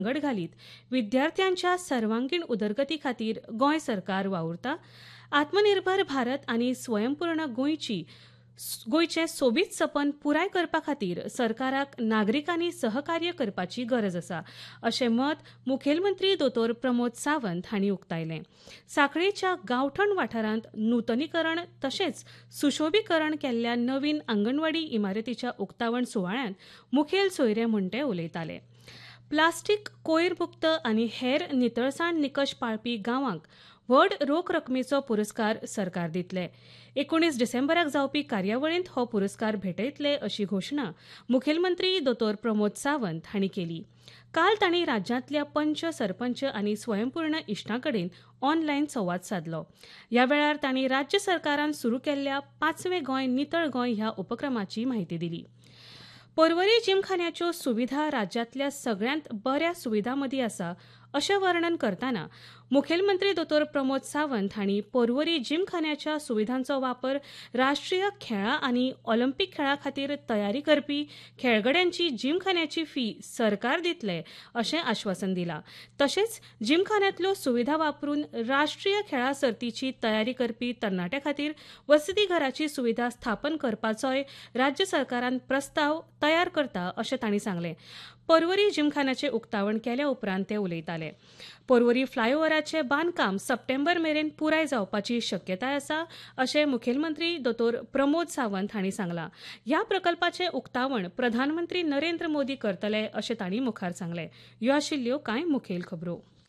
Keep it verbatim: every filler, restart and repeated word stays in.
घड घालीत विद्यार्थ्यांच्या सर्वांगीण उदरगती खातीर गोंय सरकार वावुरता. आत्मनिर्भर भारत आनी स्वयंपूर्ण गोंयची गोंयचें सोबीत सपन पुराय करपा खातीर सरकाराक नागरिकांनी सहकार्य करपाची गरज आसा अशें मत मुखेलमंत्री दोतोर प्रमोद सावंत हांणी उक्तायलें. सांखळेच्या गांवठण वाठारांत नूतनीकरण तशेंच सुशोभीकरण केल्ल्या नवीन आंगणवाडी इमारतीच्या उक्तावण सुवाळ्यांत मुखेल सोयरे म्हूण ते उलयताले. प्लास्टीक कोयर मुक्त आनी हेर नितळसाण निकश पाळपी गांवांक व्हड रोख रकमेचो पुरस्कार सरकार दितले. एकुणीस डिसेंबराक जावपी कार्यावळींत हो पुरस्कार भेटयतले अशी घोशणा मुखेलमंत्री दोतोर प्रमोद सावंत हांणी केली. काल तांणी राज्यांतल्या पंच सरपंच आनी स्वयंपूर्ण इश्टां कडेन ऑनलायन संवाद सादलो. ह्या वेळार तांणी राज्य सरकारान सुरू केल्ल्या पांचवें गोंय नितळ गोंय ह्या उपक्रमाची म्हायती दिली. पर्वरी जिमखान्याच्यो सुविधा राज्यांतल्या सगळ्यांत बऱ्या सुविधां मदीं आसा अशें वर्णन करतना मुखेलमंत्री दोतोर प्रमोद सावंत हांणी पर्वरी जिमखान्याच्या सुविधांचो वापर राष्ट्रीय खेळां आनी ऑलिंपीक खेळां खातीर तयारी करपी खेळगड्यांची जिमखान्याची फी सरकार दितले अशें आश्वासन दिलां. तशेंच जिमखान्यांतल्यो सुविधा वापरून राष्ट्रीय खेळां सर्तीची तयारी करपी तरणाट्यां खातीर वसतीघराची सुविधा स्थापन करपाचोय राज्य सरकारान प्रस्ताव तयार करता अशें तांणी सांगलें. पर्वरी जिमखान्याचें उक्तावण केल्या उपरांत ते उलयताले. पर्वरी फ्लायओव्हराचें बांदकाम सप्टेंबर मेरेन पुराय जावपाची शक्यताय आसा अशें मुखेलमंत्री दोतोर प्रमोद सावंत हांणी सांगलां. ह्या प्रकल्पाचें उक्तावण प्रधानमंत्री नरेंद्र मोदी करतले अशें तांणी मुखार सांगलें. ह्यो आशिल्ल्यो कांय मुखेल खबरो.